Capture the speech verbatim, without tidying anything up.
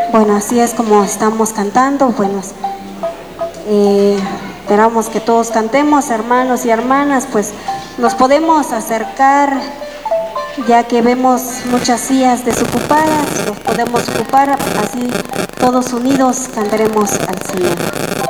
Bueno, así es como estamos cantando. Bueno, eh, esperamos que todos cantemos, hermanos y hermanas, pues nos podemos acercar, ya que vemos muchas sillas desocupadas, nos podemos ocupar, así todos unidos cantaremos al Señor.